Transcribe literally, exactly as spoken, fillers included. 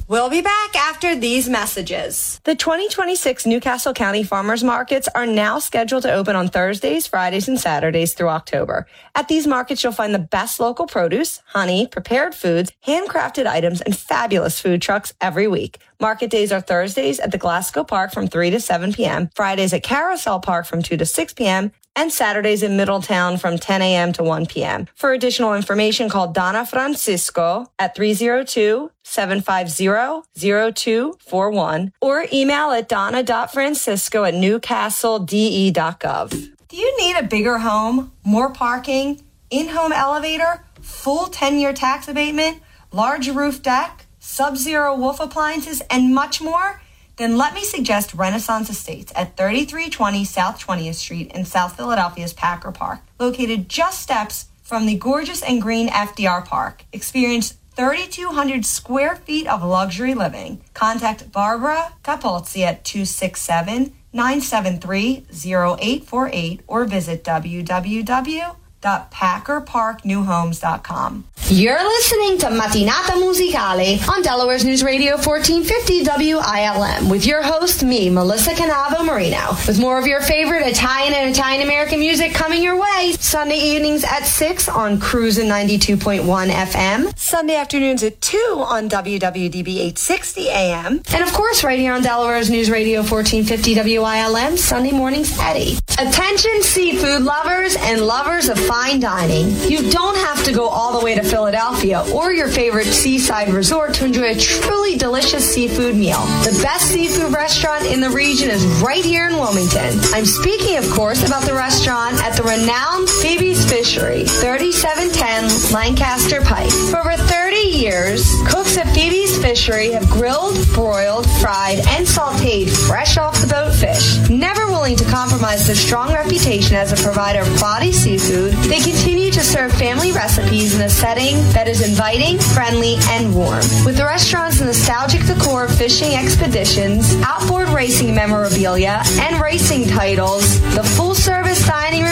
We'll be back after these messages. The twenty twenty-six Newcastle County Farmers Markets are now scheduled to open on Thursdays, Fridays, and Saturdays through October. At these markets, you'll find the best local produce, honey, prepared foods, handcrafted items, and fabulous food trucks every week. Market days are Thursdays at the Glasgow Park from three to seven p.m., Fridays at Carousel Park from two to six p.m., and Saturdays in Middletown from ten a.m. to one p.m. For additional information, call Donna Francisco at three oh two, seven five zero, zero two four one or email at donna.francisco at newcastle d e dot gov. Do you need a bigger home, more parking, in-home elevator, full ten-year tax abatement, large roof deck, sub-zero Wolf appliances, and much more? Then let me suggest Renaissance Estates at thirty-three twenty South twentieth Street in South Philadelphia's Packer Park, located just steps from the gorgeous and green F D R Park. Experience thirty-two hundred square feet of luxury living. Contact Barbara Capozzi at two six seven, nine seven three, zero eight four eight or visit w w w dot packer park new homes dot com. You're listening to Mattinata Musicale on Delaware's News Radio fourteen fifty W I L M with your host, me, Melissa Canavo Marino, with more of your favorite Italian and Italian-American music coming your way Sunday evenings at six on Cruisin' ninety-two point one F M, Sunday afternoons at two on W W D B eight sixty A M, and of course right here on Delaware's News Radio fourteen fifty W I L M, Sunday mornings at eight. Attention seafood lovers and lovers of fine dining. You don't have to go all the way to Philadelphia or your favorite seaside resort to enjoy a truly delicious seafood meal. The best seafood restaurant in the region is right here in Wilmington. I'm speaking, of course, about the restaurant at the renowned Phoebe's Fishery, thirty-seven ten Lancaster Pike. For over thirty years, cooks at Phoebe's Fishery have grilled, broiled, fried, and sautéed fresh off the boat fish. Never willing to compromise their strong reputation as a provider of quality seafood, they continue to serve family recipes in a setting that is inviting, friendly, and warm. With the restaurant's nostalgic decor of fishing expeditions, outboard racing memorabilia, and racing titles, the full-service dining room